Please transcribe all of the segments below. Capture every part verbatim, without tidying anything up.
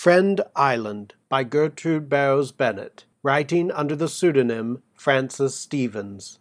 Friend Island by Gertrude Barrows Bennett, writing under the pseudonym Frances Stevens.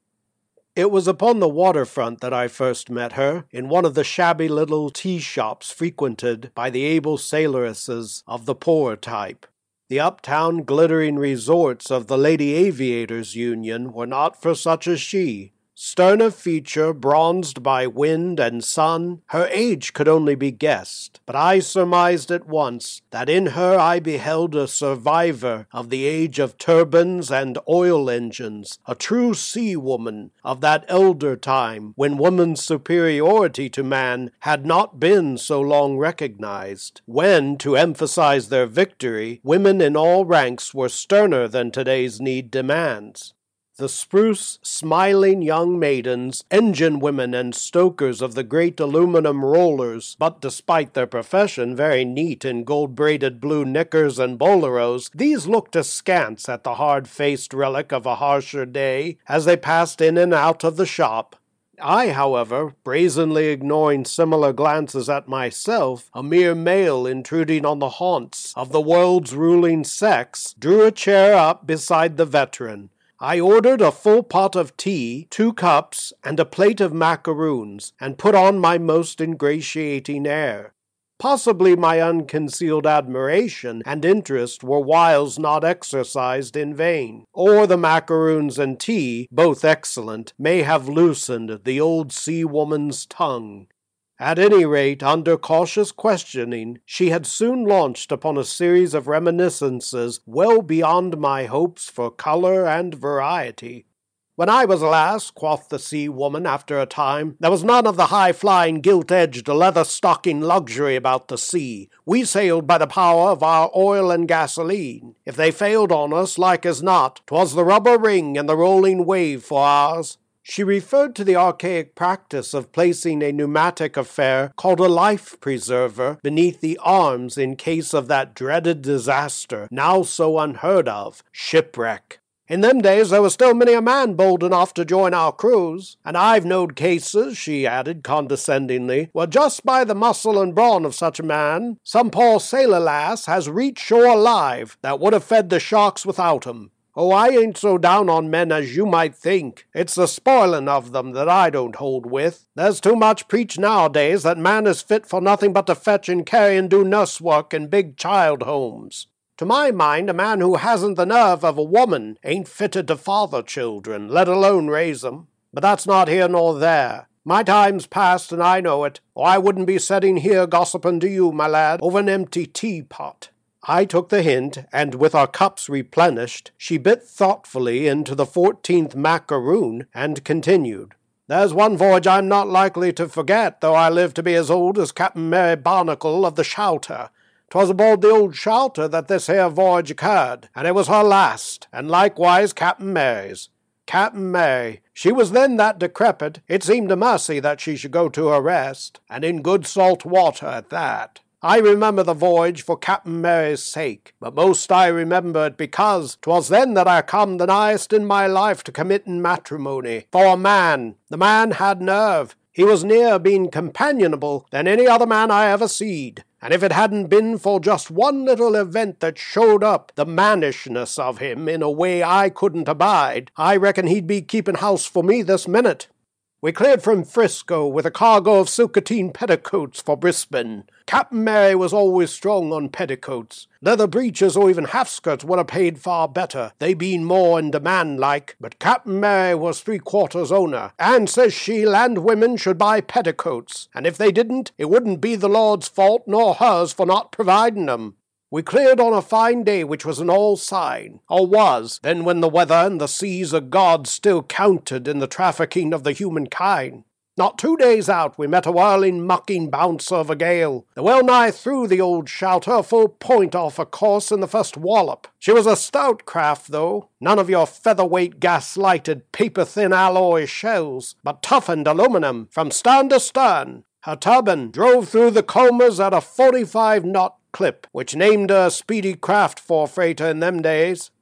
It was upon the waterfront that I first met her, in one of the shabby little tea shops frequented by the able sailoresses of the poorer type. The uptown glittering resorts of the Lady Aviators Union were not for such as she. Stern of feature, bronzed by wind and sun, her age could only be guessed, but I surmised at once that in her I beheld a survivor of the age of turbines and oil engines, a true sea-woman of that elder time when woman's superiority to man had not been so long recognized, when, to emphasize their victory, women in all ranks were sterner than today's need demands. The spruce, smiling young maidens, engine women and stokers of the great aluminum rollers, but despite their profession very neat in gold-braided blue knickers and boleros, these looked askance at the hard-faced relic of a harsher day as they passed in and out of the shop. I, however, brazenly ignoring similar glances at myself, a mere male intruding on the haunts of the world's ruling sex, drew a chair up beside the veteran. I ordered a full pot of tea, two cups, and a plate of macaroons, and put on my most ingratiating air. Possibly my unconcealed admiration and interest were wiles not exercised in vain, or the macaroons and tea, both excellent, may have loosened the old sea-woman's tongue. At any rate, under cautious questioning, she had soon launched upon a series of reminiscences well beyond my hopes for color and variety. "When I was a lass," quoth the sea-woman after a time, "there was none of the high-flying, gilt-edged, leather-stocking luxury about the sea. We sailed by the power of our oil and gasoline. If they failed on us, like as not, 'twas the rubber ring and the rolling wave for ours." She referred to the archaic practice of placing a pneumatic affair called a life-preserver beneath the arms in case of that dreaded disaster, now so unheard of, shipwreck. "In them days there was still many a man bold enough to join our crews, and I've knowed cases," she added condescendingly, "where just by the muscle and brawn of such a man, some poor sailor lass has reached shore alive that would have fed the sharks without 'em. Oh, I ain't so down on men as you might think. It's the spoiling of them that I don't hold with. There's too much preached nowadays that man is fit for nothing but to fetch and carry and do nurse work in big child homes. To my mind, a man who hasn't the nerve of a woman ain't fitted to father children, let alone raise 'em. But that's not here nor there. My time's past, and I know it, or I wouldn't be sitting here gossiping to you, my lad, over an empty teapot." I took the hint, and with our cups replenished, she bit thoughtfully into the fourteenth macaroon, and continued. "There's one voyage I'm not likely to forget, though I live to be as old as Captain Mary Barnacle of the Shelter. 'Twas aboard the old Shelter that this here voyage occurred, and it was her last, and likewise Captain Mary's. Captain Mary, she was then that decrepit, it seemed a mercy that she should go to her rest, and in good salt water at that. I remember the voyage for Captain Mary's sake, but most I remember it because 'twas then that I come the nighest in my life to committing matrimony. For a man, the man had nerve. He was nearer being companionable than any other man I ever seed, and if it hadn't been for just one little event that showed up the mannishness of him in a way I couldn't abide, I reckon he'd be keeping house for me this minute. We cleared from Frisco with a cargo of silkatine petticoats for Brisbane. Captain Mary was always strong on petticoats. Leather breeches or even half-skirts would have paid far better, they being more in demand like, but Captain Mary was three-quarters owner, and says she land women should buy petticoats, and if they didn't, it wouldn't be the Lord's fault nor hers for not providing 'em. We cleared on a fine day which was an all sign, or was, then when the weather and the seas of God still counted in the trafficking of the humankind. Not two days out we met a whirling, mucking bouncer of a gale, that well nigh threw the old Shelter a full point off her course in the first wallop. She was a stout craft, though, none of your featherweight gas-lighted, paper-thin alloy shells, but toughened aluminum from stern to stern. Her turbine drove through the combers at a forty-five knot clip, which named her a speedy craft for a freighter in them days.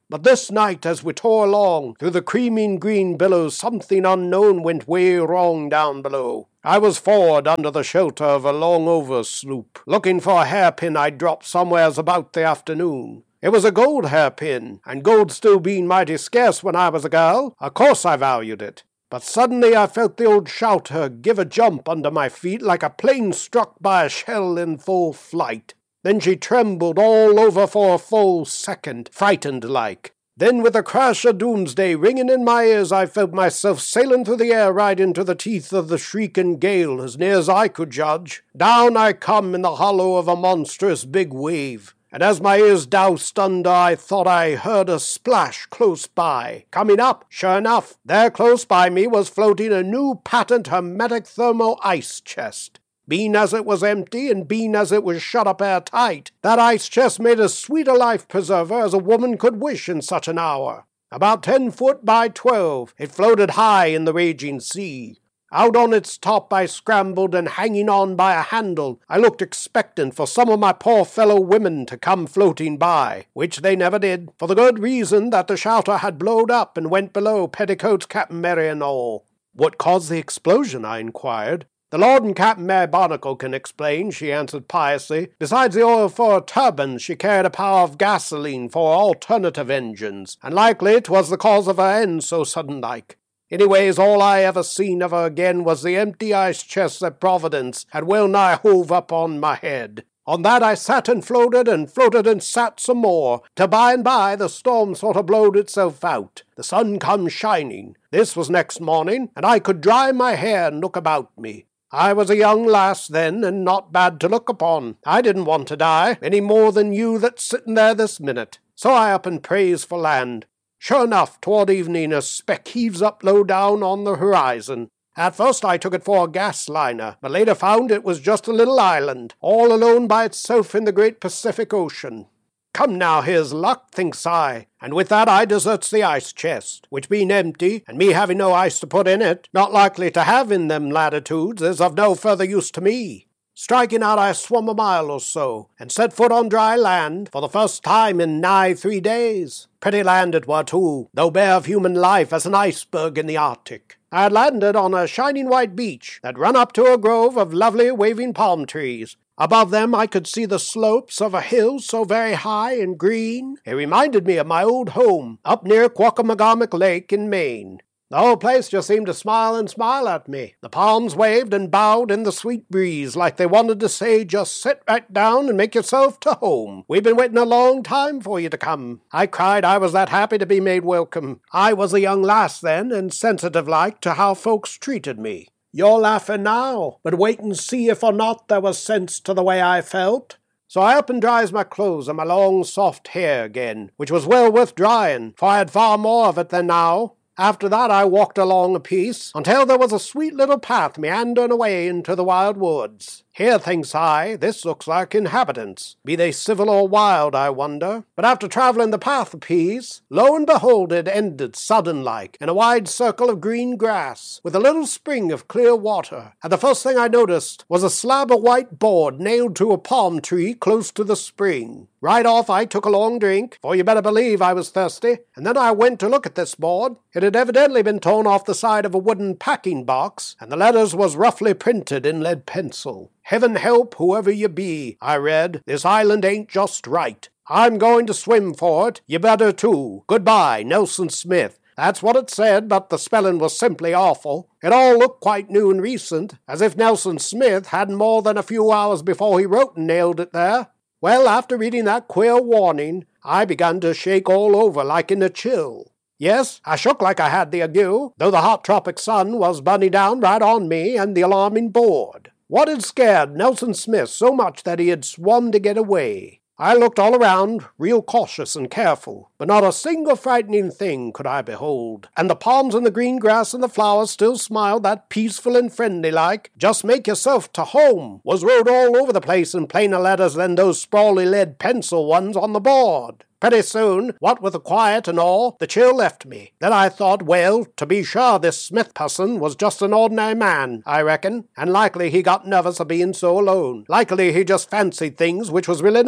But this night, as we tore along through the creaming green billows, something unknown went way wrong down below. I was forward under the shelter of a long-over sloop, looking for a hairpin I'd dropped somewheres about the afternoon. It was a gold hairpin, and gold still being mighty scarce when I was a girl, of course I valued it. But suddenly I felt the old shouter give a jump under my feet like a plane struck by a shell in full flight. Then she trembled all over for a full second, frightened like. Then with the crash of doomsday ringing in my ears, I felt myself sailing through the air right into the teeth of the shrieking gale, as near as I could judge. Down I come in the hollow of a monstrous big wave. And as my ears doused under, I thought I heard a splash close by. Coming up, sure enough, there close by me was floating a new patent hermetic thermo ice chest. Being as it was empty, and being as it was shut up airtight, that ice chest made as sweet a life preserver as a woman could wish in such an hour. About ten foot by twelve, it floated high in the raging sea. Out on its top I scrambled, and hanging on by a handle, I looked expectant for some of my poor fellow women to come floating by, which they never did, for the good reason that the shouter had blowed up and went below petticoats, Captain Mary and all. What caused the explosion? I inquired. The Lord and Captain Mary Barnacle can explain, she answered piously. Besides the oil for her turbines, she carried a power of gasoline for her alternative engines, and likely 'twas the cause of her end so sudden-like. Anyways, all I ever seen of her again was the empty ice chest that Providence had well nigh hove up on my head. On that I sat and floated, and floated and sat some more, till by and by the storm sort of blowed itself out. The sun come shining. This was next morning, and I could dry my hair and look about me. I was a young lass then, and not bad to look upon. I didn't want to die, any more than you that's sitting there this minute. So I up and prays for land. Sure enough, toward evening a speck heaves up low down on the horizon. At first I took it for a gas liner, but later found it was just a little island, all alone by itself in the great Pacific Ocean. Come now, here's luck, thinks I, and with that I deserts the ice chest, which being empty, and me having no ice to put in it, not likely to have in them latitudes, is of no further use to me. Striking out I swum a mile or so, and set foot on dry land for the first time in nigh three days. Pretty land it were too, though bare of human life as an iceberg in the Arctic. I had landed on a shining white beach that run up to a grove of lovely waving palm trees. Above them I could see the slopes of a hill so very high and green, it reminded me of my old home, up near Quackamagomic Lake in Maine. The whole place just seemed to smile and smile at me. The palms waved and bowed in the sweet breeze like they wanted to say, just sit right down and make yourself to home. We've been waiting a long time for you to come. I cried I was that happy to be made welcome. I was a young lass then, and sensitive-like to how folks treated me. You're laughing now, but wait and see if or not there was sense to the way I felt. So I up and dries my clothes and my long soft hair again, which was well worth drying, for I had far more of it than now. After that I walked along a piece, until there was a sweet little path meandering away into the wild woods. Here, thinks I, this looks like inhabitants. Be they civil or wild, I wonder. But after travelling the path a piece, lo and behold, it ended sudden-like in a wide circle of green grass, with a little spring of clear water. And the first thing I noticed was a slab of white board nailed to a palm tree close to the spring. Right off I took a long drink, for you better believe I was thirsty, and then I went to look at this board. It had evidently been torn off the side of a wooden packing box, and the letters was roughly printed in lead pencil. Heaven help whoever you be, I read, this island ain't just right. I'm going to swim for it, you better too. Goodbye, Nelson Smith. That's what it said, but the spelling was simply awful. It all looked quite new and recent, as if Nelson Smith hadn't more than a few hours before he wrote and nailed it there. Well, after reading that queer warning, I began to shake all over like in a chill. Yes, I shook like I had the ague, though the hot tropic sun was burning down right on me and the alarming board. What had scared Nelson Smith so much that he had swum to get away? I looked all around, real cautious and careful, but not a single frightening thing could I behold, and the palms and the green grass and the flowers still smiled that peaceful and friendly-like, just make yourself to home, was wrote all over the place in plainer letters than those sprawly lead pencil ones on the board. Pretty soon, what with the quiet and all, the chill left me. Then I thought, well, to be sure this Smith person was just an ordinary man, I reckon, and likely he got nervous of being so alone. Likely he just fancied things which was really not.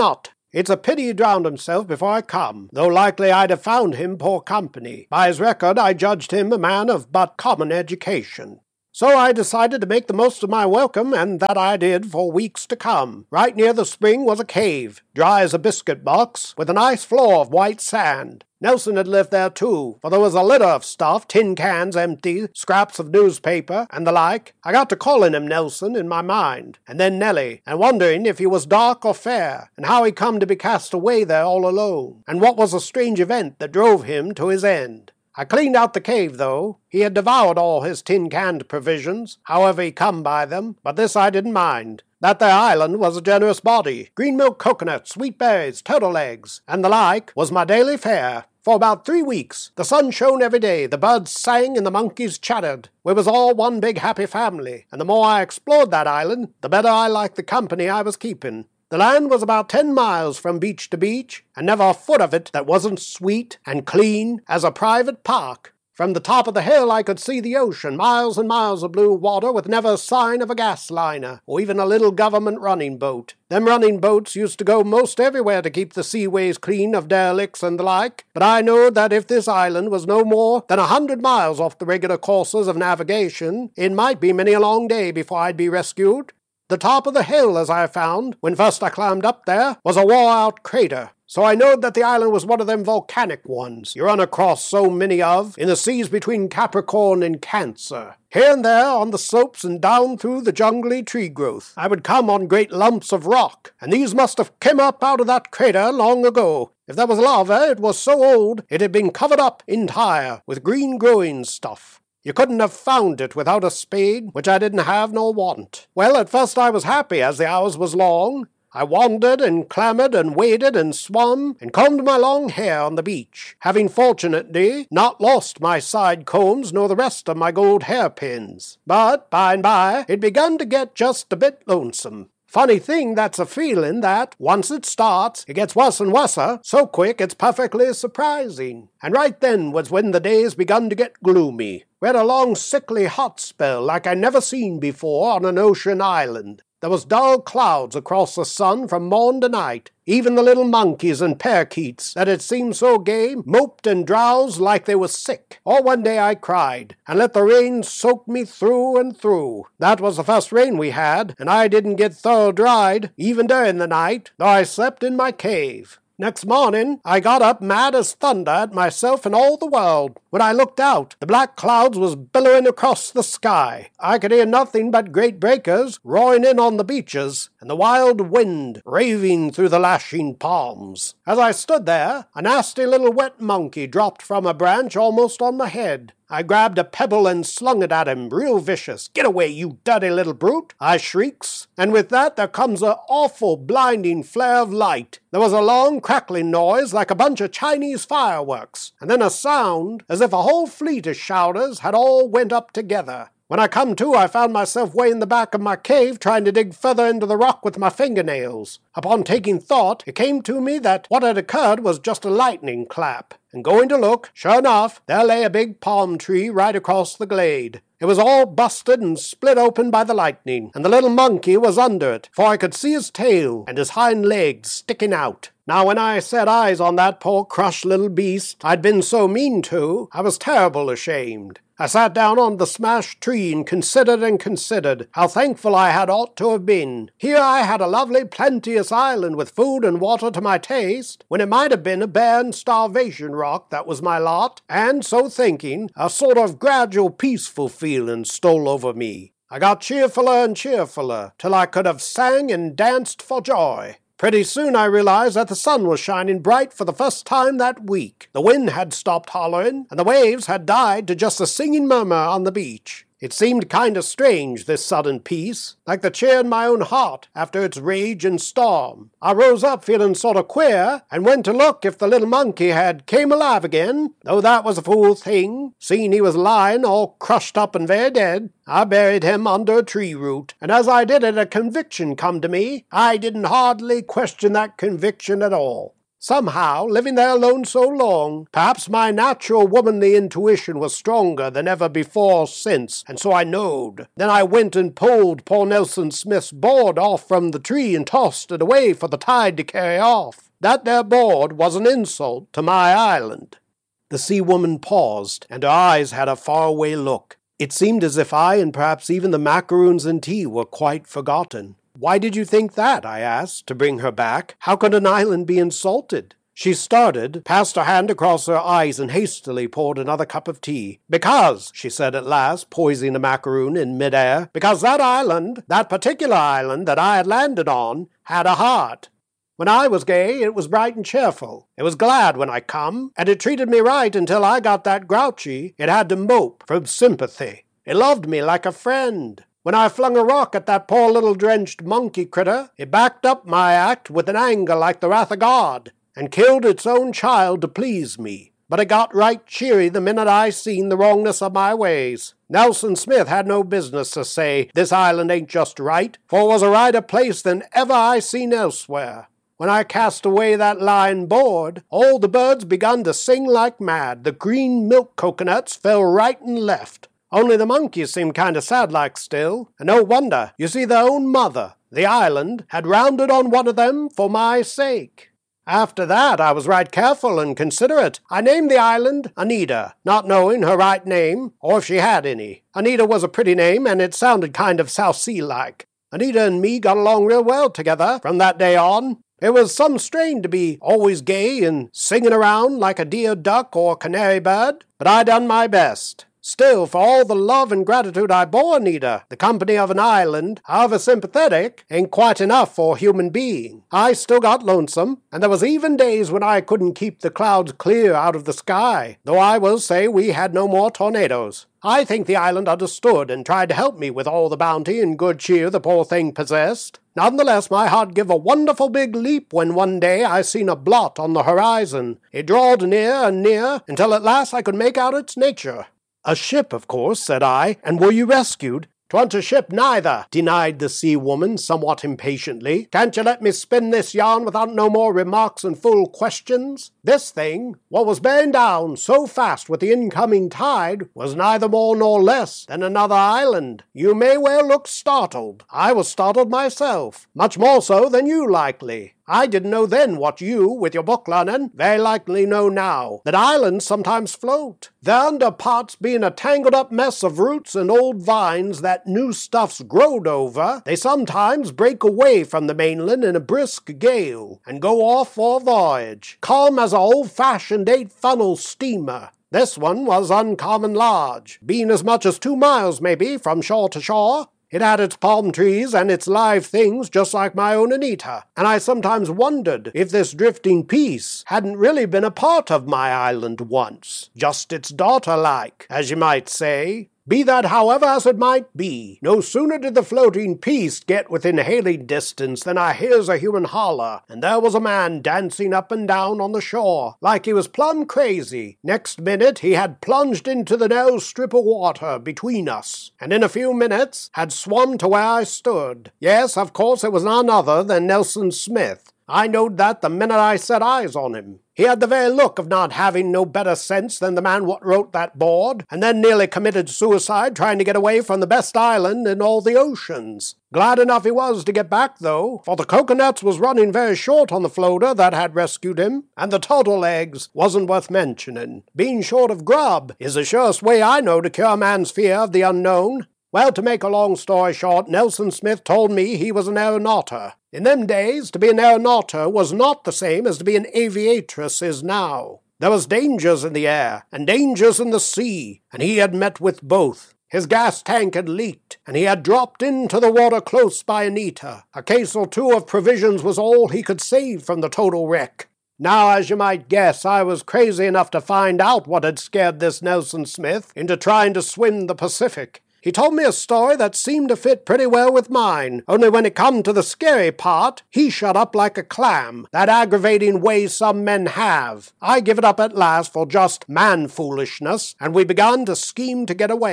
It's a pity he drowned himself before I come, though likely I'd have found him poor company. By his record I judged him a man of but common education. So I decided to make the most of my welcome, and that I did for weeks to come. Right near the spring was a cave, dry as a biscuit box, with a nice floor of white sand. Nelson had lived there too, for there was a litter of stuff, tin cans empty, scraps of newspaper, and the like. I got to calling him Nelson in my mind, and then Nellie, and wondering if he was dark or fair, and how he come to be cast away there all alone, and what was the strange event that drove him to his end. I cleaned out the cave, though. He had devoured all his tin-canned provisions, however he come by them, but this I didn't mind. That there island was a generous body. Green milk coconuts, sweet berries, turtle eggs, and the like was my daily fare. For about three weeks, the sun shone every day, the birds sang, and the monkeys chattered. We was all one big happy family, and the more I explored that island, the better I liked the company I was keeping. The land was about ten miles from beach to beach, and never a foot of it that wasn't sweet and clean as a private park. From the top of the hill I could see the ocean, miles and miles of blue water with never a sign of a gas liner, or even a little government running boat. Them running boats used to go most everywhere to keep the seaways clean of derelicts and the like, but I knowed that if this island was no more than a hundred miles off the regular courses of navigation, it might be many a long day before I'd be rescued. The top of the hill, as I found, when first I climbed up there, was a wore-out crater, so I knowed that the island was one of them volcanic ones you run across so many of in the seas between Capricorn and Cancer. Here and there, on the slopes and down through the jungly tree growth, I would come on great lumps of rock, and these must have come up out of that crater long ago. If there was lava, it was so old it had been covered up entire with green growing stuff. You couldn't have found it without a spade, which I didn't have nor want. Well, at first I was happy, as the hours was long. I wandered and clambered and waded and swum and combed my long hair on the beach, having fortunately not lost my side combs nor the rest of my gold hairpins. But by and by it begun to get just a bit lonesome. Funny thing, that's a feeling that, once it starts, it gets worse and worser, so quick it's perfectly surprising. And right then was when the days begun to get gloomy. We had a long sickly hot spell like I never seen before on an ocean island. There was dull clouds across the sun from morn to night. Even the little monkeys and parakeets that had seemed so gay moped and drowsed like they was sick. All one day I cried, and let the rain soak me through and through. That was the first rain we had, and I didn't get thorough dried, even during the night, though I slept in my cave. Next morning, I got up mad as thunder at myself and all the world. When I looked out, the black clouds was billowing across the sky. I could hear nothing but great breakers roaring in on the beaches, and the wild wind raving through the lashing palms. As I stood there, a nasty little wet monkey dropped from a branch almost on my head. I grabbed a pebble and slung it at him, real vicious. "Get away, you dirty little brute!" I shrieks, and with that there comes a awful blinding flare of light. There was a long crackling noise like a bunch of Chinese fireworks, and then a sound as if a whole fleet of shouters had all went up together. When I come to, I found myself way in the back of my cave trying to dig further into the rock with my fingernails. Upon taking thought, it came to me that what had occurred was just a lightning clap. And going to look, sure enough, there lay a big palm tree right across the glade. It was all busted and split open by the lightning, and the little monkey was under it, for I could see his tail and his hind legs sticking out. Now when I set eyes on that poor crushed little beast I'd been so mean to, I was terrible ashamed. I sat down on the smashed tree and considered and considered how thankful I had ought to have been. Here I had a lovely plenteous island with food and water to my taste, when it might have been a barren starvation rock that was my lot, and so thinking, a sort of gradual peaceful feeling stole over me. I got cheerfuller and cheerfuller, till I could have sang and danced for joy. Pretty soon I realized that the sun was shining bright for the first time that week. The wind had stopped hollering, and the waves had died to just a singing murmur on the beach. It seemed kind of strange, this sudden peace, like the cheer in my own heart after its rage and storm. I rose up feeling sort of queer, and went to look if the little monkey had came alive again, though that was a fool thing, seeing he was lying all crushed up and very dead. I buried him under a tree root, and as I did it a conviction come to me. I didn't hardly question that conviction at all. Somehow, living there alone so long, perhaps my natural womanly intuition was stronger than ever before or since, and so I knowed. Then I went and pulled poor Nelson Smith's board off from the tree and tossed it away for the tide to carry off. That there board was an insult to my island." The sea woman paused, and her eyes had a faraway look. It seemed as if I and perhaps even the macaroons and tea were quite forgotten. "Why did you think that?" I asked, to bring her back. "How could an island be insulted?" She started, passed her hand across her eyes, and hastily poured another cup of tea. "Because," she said at last, poising a macaroon in mid-air, "because that island, that particular island that I had landed on, had a heart. When I was gay, it was bright and cheerful. It was glad when I come, and it treated me right until I got that grouchy it had to mope from sympathy. It loved me like a friend. When I flung a rock at that poor little drenched monkey critter, it backed up my act with an anger like the wrath of God, and killed its own child to please me. But it got right cheery the minute I seen the wrongness of my ways. Nelson Smith had no business to say, 'This island ain't just right,' for it was a righter place than ever I seen elsewhere. When I cast away that lying board, all the birds begun to sing like mad. The green milk coconuts fell right and left. Only the monkeys seemed kind of sad-like still, and no wonder. You see, their own mother, the island, had rounded on one of them for my sake. After that, I was right careful and considerate. I named the island Anita, not knowing her right name, or if she had any. Anita was a pretty name, and it sounded kind of South Sea-like. Anita and me got along real well together from that day on. It was some strain to be always gay and singing around like a dear duck or canary bird, but I done my best. Still, for all the love and gratitude I bore Anita, the company of an island, however sympathetic, ain't quite enough for a human being. I still got lonesome, and there was even days when I couldn't keep the clouds clear out of the sky, though I will say we had no more tornadoes. I think the island understood and tried to help me with all the bounty and good cheer the poor thing possessed. Nonetheless, my heart give a wonderful big leap when one day I seen a blot on the horizon. It drawed near and near, until at last I could make out its nature. "A ship, of course," said I. "And were you rescued?" "'Twa'n't a ship neither," denied the sea woman somewhat impatiently. "Can't you let me spin this yarn without no more remarks and full questions? This thing, what was bearing down so fast with the incoming tide, was neither more nor less than another island. You may well look startled. I was startled myself, much more so than you likely. I didn't know then what you, with your book learning, very likely know now, that islands sometimes float, their under parts being a tangled-up mess of roots and old vines that new stuff's growed over. They sometimes break away from the mainland in a brisk gale, and go off for a voyage, calm as a old-fashioned eight-funnel steamer. This one was uncommon large, being as much as two miles, maybe, from shore to shore. It had its palm trees and its live things just like my own Anita, and I sometimes wondered if this drifting piece hadn't really been a part of my island once, just its daughter-like, as you might say. Be that however as it might be, no sooner did the floating piece get within hailing distance than I hears a human holler, and there was a man dancing up and down on the shore, like he was plumb crazy. Next minute he had plunged into the narrow strip of water between us, and in a few minutes had swum to where I stood. Yes, of course it was none other than Nelson Smith. I knowed that the minute I set eyes on him. He had the very look of not having no better sense than the man what wrote that board, and then nearly committed suicide trying to get away from the best island in all the oceans. Glad enough he was to get back, though, for the coconuts was running very short on the floater that had rescued him, and the turtle eggs wasn't worth mentioning. Being short of grub is the surest way I know to cure a man's fear of the unknown. Well, to make a long story short, Nelson Smith told me he was an aeronauter. In them days, to be an aeronauter was not the same as to be an aviatress is now. There was dangers in the air, and dangers in the sea, and he had met with both. His gas tank had leaked, and he had dropped into the water close by Anita. A case or two of provisions was all he could save from the total wreck. Now, as you might guess, I was crazy enough to find out what had scared this Nelson Smith into trying to swim the Pacific. He told me a story that seemed to fit pretty well with mine, only when it come to the scary part, he shut up like a clam, that aggravating way some men have. I give it up at last for just man-foolishness, and we began to scheme to get away.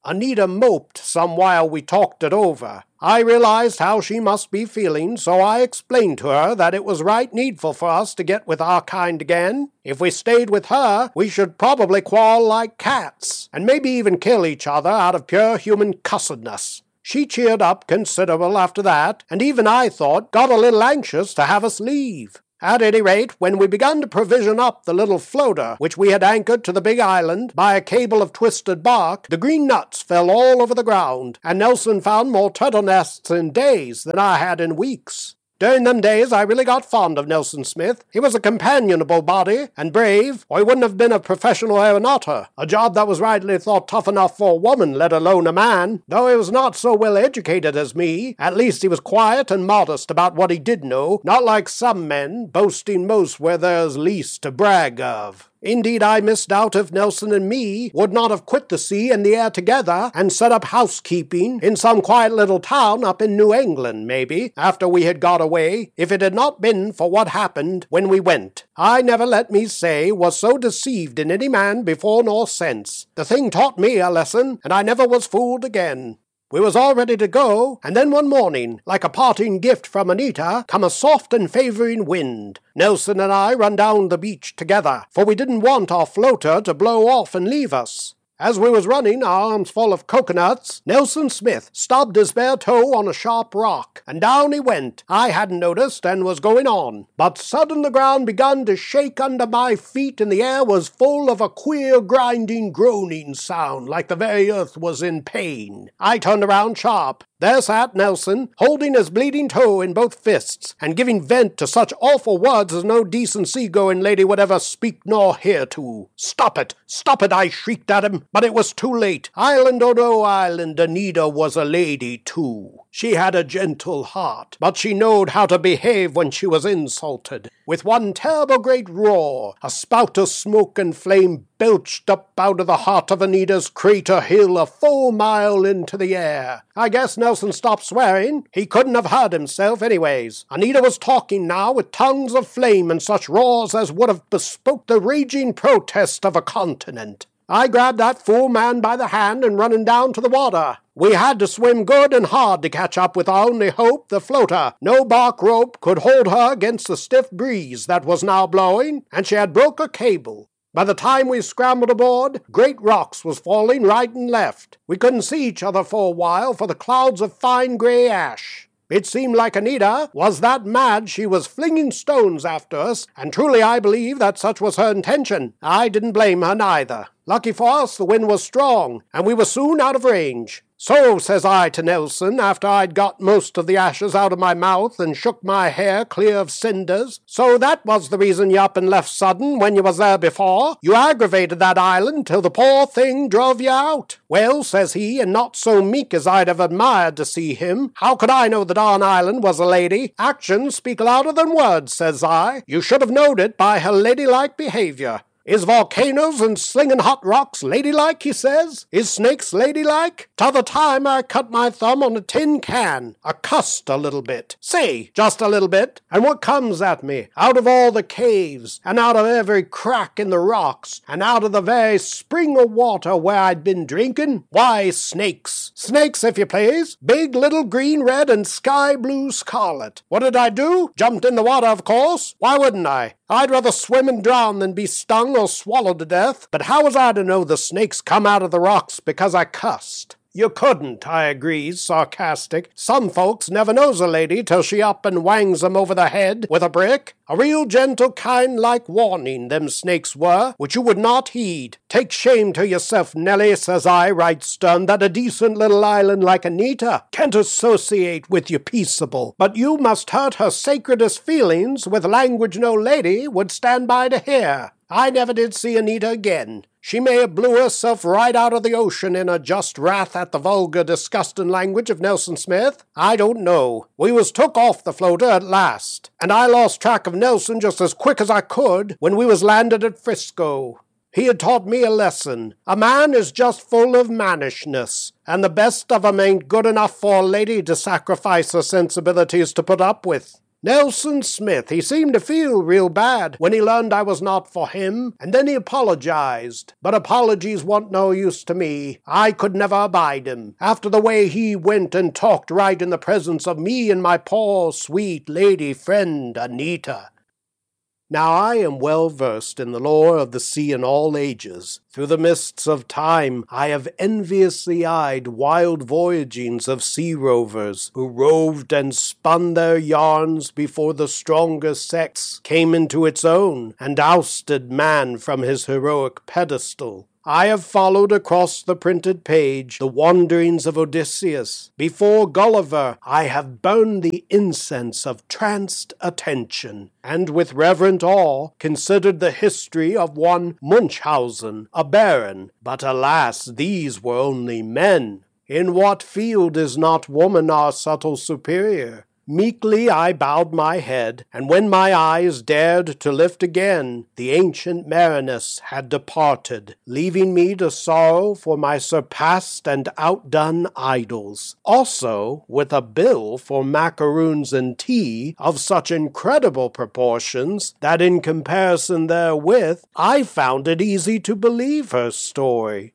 Anita moped some while we talked it over. I realized how she must be feeling, so I explained to her that it was right needful for us to get with our kind again. If we stayed with her, we should probably quarrel like cats, and maybe even kill each other out of pure human cussedness. She cheered up considerable after that, and even I thought got a little anxious to have us leave. At any rate, when we began to provision up the little floater which we had anchored to the big island by a cable of twisted bark, the green nuts fell all over the ground, and Nelson found more turtle nests in days than I had in weeks. During them days I really got fond of Nelson Smith. He was a companionable body, and brave, or he wouldn't have been a professional aeronauter, a job that was rightly thought tough enough for a woman, let alone a man. Though he was not so well educated as me, at least he was quiet and modest about what he did know, not like some men, boasting most where there's least to brag of. Indeed, I misdoubt if Nelson and me would not have quit the sea and the air together and set up housekeeping in some quiet little town up in New England, maybe, after we had got away, if it had not been for what happened when we went. I never, let me say, was so deceived in any man before nor since. The thing taught me a lesson, and I never was fooled again. We was all ready to go, and then one morning, like a parting gift from Anita, come a soft and favouring wind. Nelson and I run down the beach together, for we didn't want our floater to blow off and leave us. As we was running, our arms full of coconuts, Nelson Smith stubbed his bare toe on a sharp rock, and down he went. I hadn't noticed, and was going on. But sudden the ground begun to shake under my feet, and the air was full of a queer grinding, groaning sound, like the very earth was in pain. I turned around sharp. There sat Nelson, holding his bleeding toe in both fists, and giving vent to such awful words as no decent sea-going lady would ever speak nor hear to. "Stop it! Stop it!" I shrieked at him, but it was too late. Island or no island, Anita was a lady too. She had a gentle heart, but she knowed how to behave when she was insulted. With one terrible great roar, a spout of smoke and flame belched up out of the heart of Anita's crater hill a full mile into the air. I guess Nelson stopped swearing. He couldn't have heard himself anyways. Anita was talking now with tongues of flame and such roars as would have bespoke the raging protest of a continent. I grabbed that fool man by the hand and running down to the water. We had to swim good and hard to catch up with our only hope, the floater. No bark rope could hold her against the stiff breeze that was now blowing, and she had broke a cable. By the time we scrambled aboard, great rocks was falling right and left. We couldn't see each other for a while for the clouds of fine grey ash. It seemed like Anita was that mad she was flinging stones after us, and truly I believe that such was her intention. I didn't blame her neither. Lucky for us, the wind was strong, and we were soon out of range. "So," says I to Nelson, after I'd got most of the ashes out of my mouth and shook my hair clear of cinders, "so that was the reason you up and left sudden when you was there before. You aggravated that island till the poor thing drove you out." "Well," says he, and not so meek as I'd have admired to see him, "how could I know the darn island was a lady?" "Actions speak louder than words," says I. "You should have knowed it by her ladylike behaviour." "Is volcanoes and slinging hot rocks ladylike?" he says. "Is snakes ladylike? T'other time I cut my thumb on a tin can. I cussed a little bit. Say, just a little bit. And what comes at me? Out of all the caves, and out of every crack in the rocks, and out of the very spring of water where I'd been drinking, why, snakes. Snakes, if you please. Big, little, green, red, and sky blue scarlet. What did I do? Jumped in the water, of course. Why wouldn't I? I'd rather swim and drown than be stung or swallowed to death. But how was I to know the snakes come out of the rocks because I cussed?" "You couldn't," I agrees, sarcastic. "Some folks never knows a lady till she up and wangs 'em over the head with a brick. A real gentle, kind-like warning, them snakes were, which you would not heed. Take shame to yourself, Nellie," says I, right stern, "that a decent little island like Anita can't associate with you peaceable. But you must hurt her sacredest feelings with language no lady would stand by to hear. I never did see Anita again. She may have blew herself right out of the ocean in her just wrath at the vulgar, disgusting language of Nelson Smith. I don't know. We was took off the floater at last, and I lost track of Nelson just as quick as I could when we was landed at Frisco. He had taught me a lesson. A man is just full of mannishness, and the best of 'em ain't good enough for a lady to sacrifice her sensibilities to put up with. Nelson Smith, he seemed to feel real bad when he learned I was not for him, and then he apologized. But apologies weren't no use to me. I could never abide him, after the way he went and talked right in the presence of me and my poor, sweet lady friend, Anita. Now I am well versed in the lore of the sea in all ages. Through the mists of time I have enviously eyed wild voyagings of sea rovers, who roved and spun their yarns before the stronger sex came into its own, and ousted man from his heroic pedestal. I have followed across the printed page the wanderings of Odysseus. Before Gulliver I have burned the incense of tranced attention, and with reverent awe considered the history of one Munchausen, a baron. But alas, these were only men. In what field is not woman our subtle superior? Meekly I bowed my head, and when my eyes dared to lift again, the ancient Marinus had departed, leaving me to sorrow for my surpassed and outdone idols, also with a bill for macaroons and tea of such incredible proportions that in comparison therewith I found it easy to believe her story.